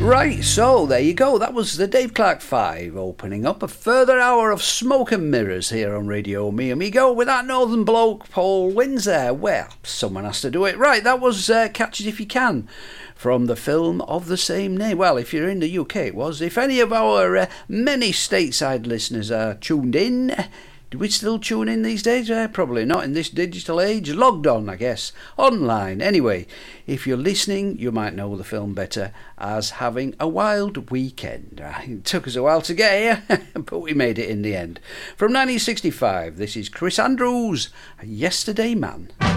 Right, so there you go. That was the Dave Clark 5 opening up a further hour of Smoke and Mirrors here on Radio Mi Amigo with that northern bloke, Paul Windsor. Well, someone has to do it. Right, that was Catch It If You Can from the film of the same name. Well, if you're in the UK, it was. If any of our many stateside listeners are tuned in, do we still tune in these days? Probably not in this digital age. Logged on, I guess. Online. Anyway, if you're listening, you might know the film better as Having a Wild Weekend. It took us a while to get here, but we made it in the end. From 1965, this is Chris Andrews, Yesterday Man.